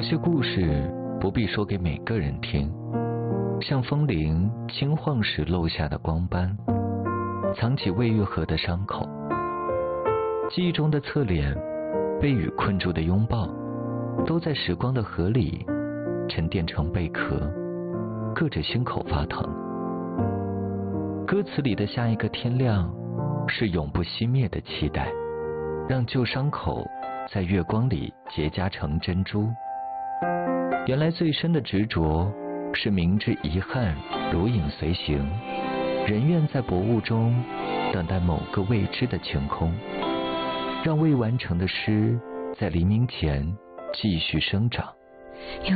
些故事不必说给每个人听，像风铃轻晃时漏下的光斑，藏起未愈合的伤口。记忆中的侧脸，被雨困住的拥抱，都在时光的河里沉淀成贝壳，硌着心口发疼。歌词里的下一个天亮，是永不熄灭的期待，让旧伤口在月光里结痂成珍珠。原来最深的执着，是明知遗憾如影随形，人愿在薄雾中等待某个未知的晴空，让未完成的诗在黎明前继续生长。